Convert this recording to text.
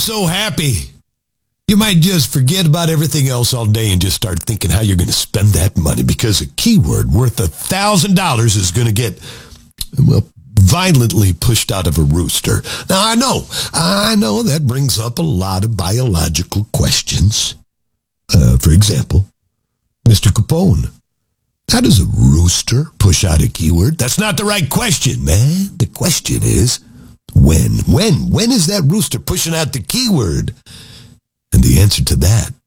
so happy. You might just forget about everything else all day and just start thinking how you're going to spend that money, because a keyword worth $1,000 is going to get, well, violently pushed out of a rooster. Now, I know that brings up a lot of biological questions. For example, Mr. Capone, how does a rooster push out a keyword? That's not the right question, man. The question is, when? When is that rooster pushing out the keyword? And the answer to that